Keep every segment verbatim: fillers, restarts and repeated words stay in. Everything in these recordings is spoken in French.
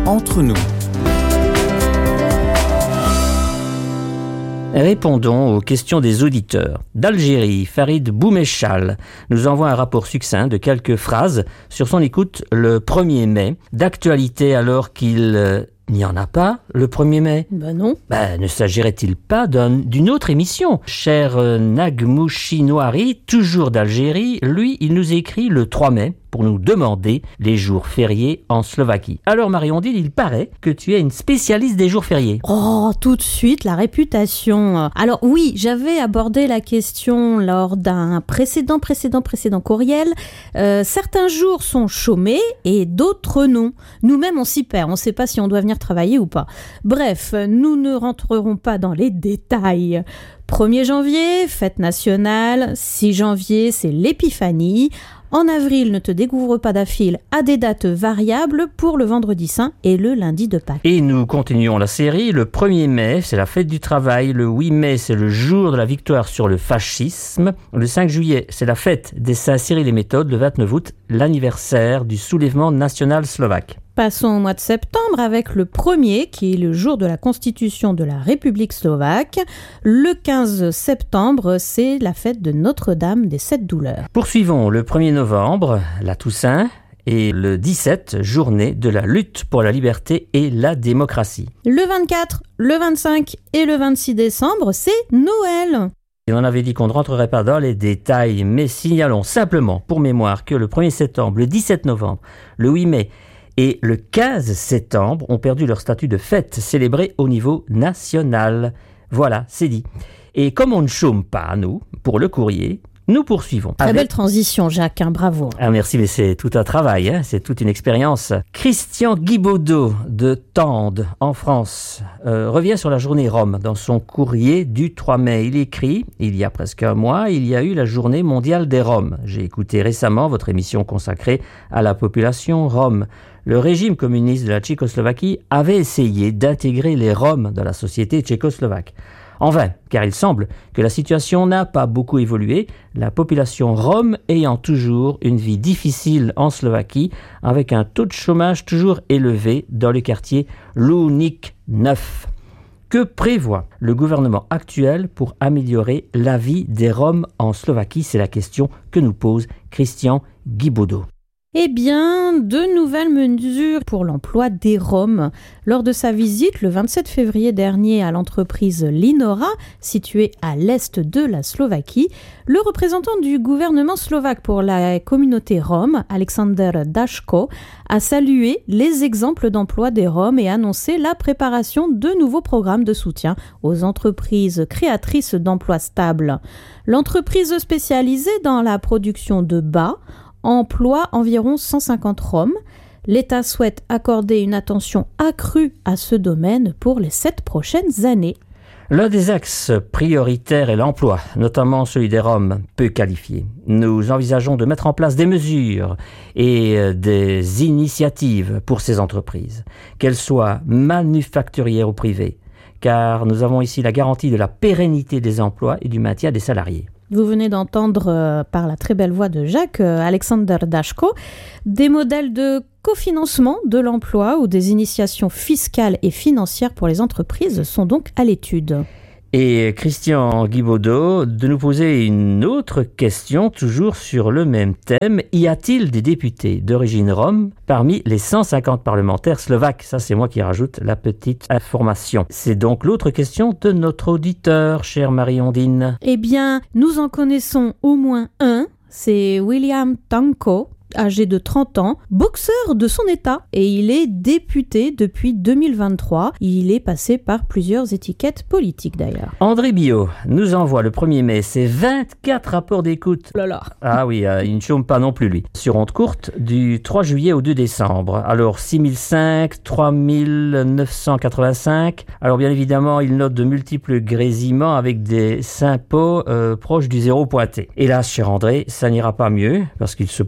Entre nous. Répondons aux questions des auditeurs. D'Algérie, Farid Boumechal nous envoie un rapport succinct de quelques phrases sur son écoute le premier mai. D'actualité alors qu'il euh, n'y en a pas le premier mai. Ben non. Ben, ne s'agirait-il pas d'un, d'une autre émission? Cher euh, Nagmouchi Noari, toujours d'Algérie, lui, il nous écrit le trois mai pour nous demander les jours fériés en Slovaquie. Alors Mariondine, il paraît que tu es une spécialiste des jours fériés. Oh, tout de suite, la réputation. Alors oui, j'avais abordé la question lors d'un précédent, précédent, précédent courriel. Euh, certains jours sont chômés et d'autres non. Nous-mêmes, on s'y perd. On ne sait pas si on doit venir travailler ou pas. Bref, nous ne rentrerons pas dans les détails. premier janvier, fête nationale. six janvier, c'est l'épiphanie. En avril, ne te découvre pas d'affil à des dates variables pour le vendredi saint et le lundi de Pâques. Et nous continuons la série. Le premier mai, c'est la fête du travail. Le huit mai, c'est le jour de la victoire sur le fascisme. Le cinq juillet, c'est la fête des Saints Cyril et Méthode. Le vingt-neuf août, l'anniversaire du soulèvement national slovaque. Passons au mois de septembre avec le premier, qui est le jour de la constitution de la République slovaque. Le quinze septembre, c'est la fête de Notre-Dame des Sept Douleurs. Poursuivons le premier novembre, la Toussaint, et le dix-sept, journée de la lutte pour la liberté et la démocratie. Le vingt-quatre, le vingt-cinq et le vingt-six décembre, c'est Noël. Et on avait dit qu'on ne rentrerait pas dans les détails, mais signalons simplement pour mémoire que le premier septembre, le dix-sept novembre, le huit mai, et le quinze septembre ont perdu leur statut de fête célébrée au niveau national. Voilà, c'est dit. Et comme on ne chôme pas, nous, pour le courrier, nous poursuivons. Très avec... belle transition, Jacques, hein, bravo. Ah, merci, mais c'est tout un travail, hein, c'est toute une expérience. Christian Guibaudot de Tende, en France, euh, revient sur la journée Rome. Dans son courrier du trois mai, il écrit « Il y a presque un mois, il y a eu la journée mondiale des Roms. J'ai écouté récemment votre émission consacrée à la population Rome. Le régime communiste de la Tchécoslovaquie avait essayé d'intégrer les Roms dans la société tchécoslovaque. En vain, car il semble que la situation n'a pas beaucoup évolué, la population rome ayant toujours une vie difficile en Slovaquie, avec un taux de chômage toujours élevé dans le quartier Luník neuf. Que prévoit le gouvernement actuel pour améliorer la vie des Roms en Slovaquie? C'est la question que nous pose Christian Guibaudot. Eh bien, de nouvelles mesures pour l'emploi des Roms. Lors de sa visite le vingt-sept février dernier à l'entreprise Linora, située à l'est de la Slovaquie, le représentant du gouvernement slovaque pour la communauté Rome, Alexander Daško, a salué les exemples d'emploi des Roms et annoncé la préparation de nouveaux programmes de soutien aux entreprises créatrices d'emplois stables. L'entreprise spécialisée dans la production de bas emploie environ cent cinquante Roms. L'État souhaite accorder une attention accrue à ce domaine pour les sept prochaines années. L'un des axes prioritaires est l'emploi, notamment celui des Roms peu qualifiés. Nous envisageons de mettre en place des mesures et des initiatives pour ces entreprises, qu'elles soient manufacturières ou privées, car nous avons ici la garantie de la pérennité des emplois et du maintien des salariés. Vous venez d'entendre euh, par la très belle voix de Jacques, euh, Alexander Daško, des modèles de cofinancement de l'emploi ou des initiations fiscales et financières pour les entreprises sont donc à l'étude. Et Christian Guibaudot de nous poser une autre question, toujours sur le même thème. Y a-t-il des députés d'origine rome parmi les cent cinquante parlementaires slovaques? Ça, c'est moi qui rajoute la petite information. C'est donc l'autre question de notre auditeur, chère Marie-Ondine. Eh bien, nous en connaissons au moins un, c'est William Tanko, âgé de trente ans, boxeur de son état, et il est député depuis deux mille vingt-trois. Il est passé par plusieurs étiquettes politiques d'ailleurs. André Billot nous envoie le premier mai ses vingt-quatre rapports d'écoute. Oh là là. Ah oui, euh, il ne chôme pas non plus lui. Sur onde courte du trois juillet au deux décembre. Alors six mille cinq, trois mille neuf cent quatre-vingt-cinq. Alors bien évidemment, il note de multiples grésillements avec des sympos euh, proches du zéro pointé. Hélas, cher André, ça n'ira pas mieux parce qu'il se posait la question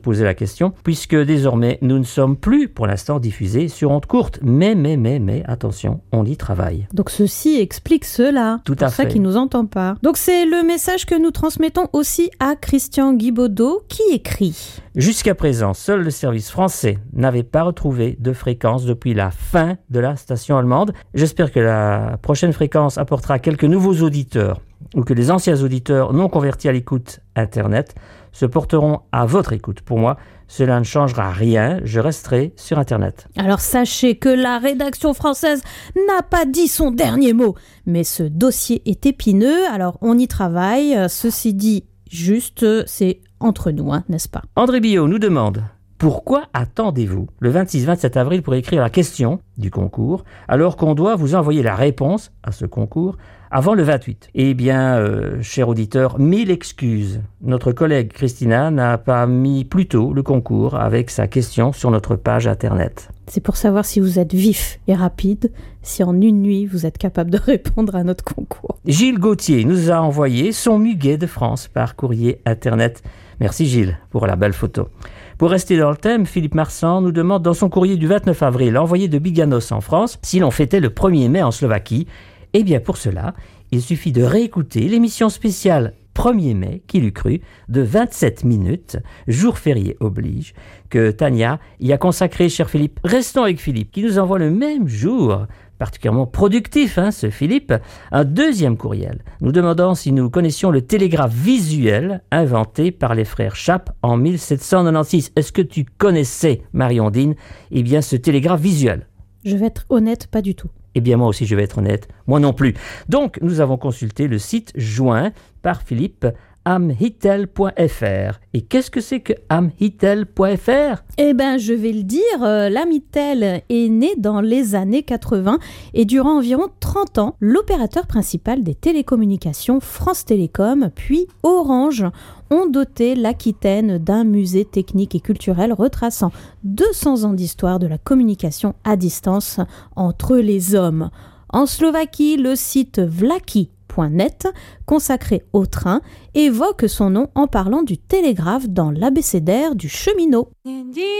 question, puisque désormais nous ne sommes plus pour l'instant diffusés sur ondes courtes. Mais, mais, mais, mais, attention, on y travaille. Donc ceci explique cela. Tout à pour ça fait. qu'il nous entend pas. Donc c'est le message que nous transmettons aussi à Christian Guibaudot qui écrit. Jusqu'à présent, seul le service français n'avait pas retrouvé de fréquence depuis la fin de la station allemande. J'espère que la prochaine fréquence apportera quelques nouveaux auditeurs ou que les anciens auditeurs non convertis à l'écoute Internet se porteront à votre écoute. Pour moi, cela ne changera rien, je resterai sur Internet. Alors sachez que la rédaction française n'a pas dit son dernier mot, mais ce dossier est épineux, alors on y travaille. Ceci dit, juste, c'est entre nous, hein, n'est-ce pas? André Billot nous demande: pourquoi attendez-vous le vingt-six vingt-sept avril pour écrire la question du concours, alors qu'on doit vous envoyer la réponse à ce concours avant le vingt-huit? Eh bien, euh, cher auditeur, mille excuses. Notre collègue Christina n'a pas mis plus tôt le concours avec sa question sur notre page Internet. C'est pour savoir si vous êtes vif et rapide, si en une nuit vous êtes capable de répondre à notre concours. Gilles Gauthier nous a envoyé son muguet de France par courrier Internet. Merci Gilles pour la belle photo. Pour rester dans le thème, Philippe Marsan nous demande dans son courrier du vingt-neuf avril, envoyé de Biganos en France, si l'on fêtait le premier mai en Slovaquie. Eh bien pour cela, il suffit de réécouter l'émission spéciale premier mai, qui l'eût cru, de vingt-sept minutes, jour férié oblige, que Tania y a consacré, cher Philippe. Restons avec Philippe, qui nous envoie le même jour, particulièrement productif, hein, ce Philippe, un deuxième courriel, nous demandant si nous connaissions le télégraphe visuel inventé par les frères Chappe en mille sept cent quatre-vingt-seize. Est-ce que tu connaissais, Marie-Ondine, eh bien, ce télégraphe visuel? Je vais être honnête, pas du tout. Eh bien, moi aussi, je vais être honnête, moi non plus. Donc, nous avons consulté le site joint par Philippe, amhitel point f r. Et qu'est-ce que c'est que amhitel point f r? Eh bien, je vais le dire, euh, l'Amitel est né dans les années quatre-vingts et durant environ trente ans, l'opérateur principal des télécommunications, France Télécom, puis Orange, ont doté l'Aquitaine d'un musée technique et culturel retraçant deux cents ans d'histoire de la communication à distance entre les hommes. En Slovaquie, le site vlaki point net, consacré au train, évoque son nom en parlant du télégraphe dans l'abécédaire du cheminot.